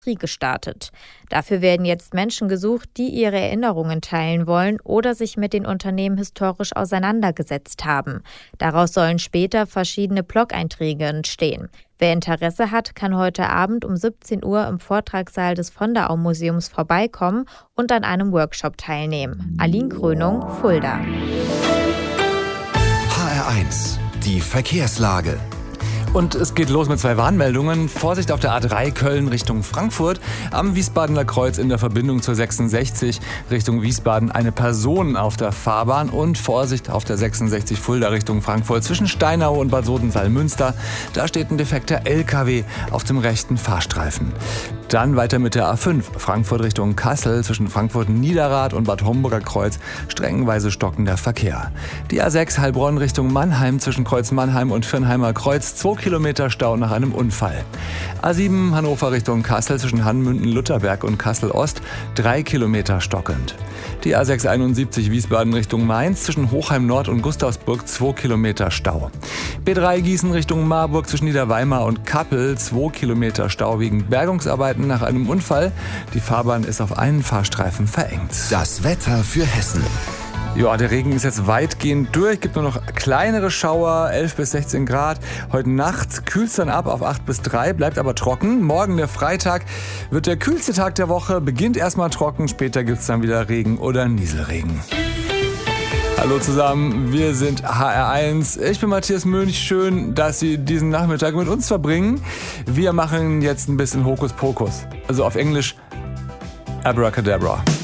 gestartet. Dafür werden jetzt Menschen gesucht, die ihre Erinnerungen teilen wollen oder sich mit den Unternehmen historisch auseinandergesetzt haben. Daraus sollen später verschiedene Blog-Einträge entstehen. Wer Interesse hat, kann heute Abend um 17 Uhr im Vortragssaal des Von der Au Museums vorbeikommen und an einem Workshop teilnehmen. Aline Krönung, Fulda. HR1, die Verkehrslage. Und es geht los mit 2 Warnmeldungen. Vorsicht auf der A3 Köln Richtung Frankfurt. Am Wiesbadener Kreuz in der Verbindung zur 66 Richtung Wiesbaden eine Person auf der Fahrbahn. Und Vorsicht auf der 66 Fulda Richtung Frankfurt zwischen Steinau und Bad Sodenthal-Münster. Da steht ein defekter LKW auf dem rechten Fahrstreifen. Dann weiter mit der A5 Frankfurt Richtung Kassel zwischen Frankfurt-Niederrad und Bad Homburger Kreuz streckenweise stockender Verkehr. Die A6 Heilbronn Richtung Mannheim zwischen Kreuz Mannheim und Firnheimer Kreuz 2 Kilometer Stau nach einem Unfall. A7 Hannover Richtung Kassel zwischen Hanmünden-Lutterberg und Kassel-Ost 3 Kilometer stockend. Die A6 71 Wiesbaden Richtung Mainz zwischen Hochheim Nord und Gustavsburg 2 Kilometer Stau. B3 Gießen Richtung Marburg zwischen Niederweimar und Kappel 2 Kilometer Stau wegen Bergungsarbeiten nach einem Unfall. Die Fahrbahn ist auf einen Fahrstreifen verengt. Das Wetter für Hessen. Ja, der Regen ist jetzt weitgehend durch, gibt nur noch kleinere Schauer, 11 bis 16 Grad. Heute Nacht kühlt es dann ab auf 8 bis 3, bleibt aber trocken. Morgen, der Freitag, wird der kühlste Tag der Woche, beginnt erstmal trocken, später gibt es dann wieder Regen oder Nieselregen. Hallo zusammen, wir sind HR1. Ich bin Matthias Mönch, schön, dass Sie diesen Nachmittag mit uns verbringen. Wir machen jetzt ein bisschen Hokuspokus, also auf Englisch Abracadabra.